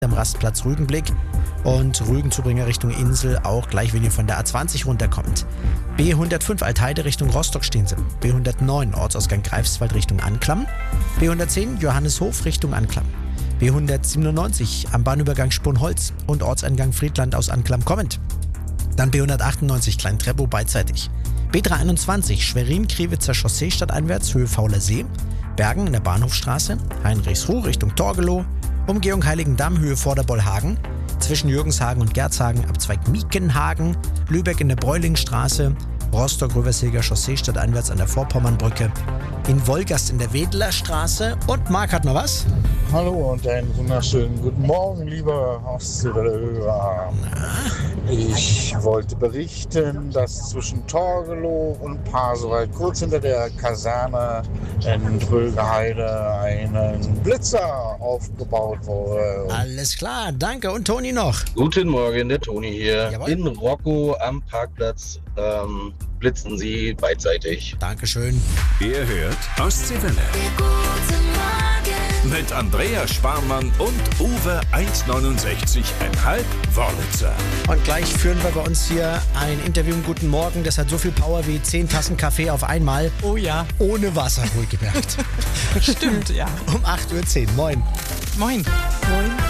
am Rastplatz Rügenblick und Rügen-Zubringer Richtung Insel auch gleich, wenn ihr von der A20 runterkommt. B105 Altheide Richtung Rostock stehen sie. B109 Ortsausgang Greifswald Richtung Anklam. B110 Johanneshof Richtung Anklam. B197 am Bahnübergang Sponholz und Ortseingang Friedland aus Anklam kommend. Dann B198 Klein-Treppow beidseitig. B321 Schwerin-Kriwitzer Chaussee stadteinwärts Höhe Fauler See. Bergen in der Bahnhofstraße. Heinrichsruh Richtung Torgelow. Umgehung Heiligendamm Höhe Vorderbollhagen. Zwischen Jürgenshagen und Gerzhagen Abzweig Miekenhagen. Lübeck in der Bräulingstraße. Rostock-Röversilger Chaussee stadteinwärts an der Vorpommernbrücke. In Wolgast in der Wedlerstraße. Und Marc hat noch was? Hallo und einen wunderschönen guten Morgen, lieber Ostseehörer. Ich wollte berichten, dass zwischen Torgelow und Pasewalk kurz hinter der Kaserne in Drögeheide einen Blitzer aufgebaut wurde. Alles klar, danke. Und Toni noch? Guten Morgen, der Toni hier. Jawohl. In Rocco am Parkplatz blitzen sie beidseitig. Dankeschön. Ihr hört Ostseewelle. Mit Andrea Sparmann und Uwe 1,69,5 Wörlitzer. Und gleich führen wir bei uns hier ein Interview im Guten Morgen. Das hat so viel Power wie 10 Tassen Kaffee auf einmal. Oh ja. Ohne Wasser, wohlgemerkt. Stimmt, ja. Um 8:10 Uhr. Moin. Moin. Moin.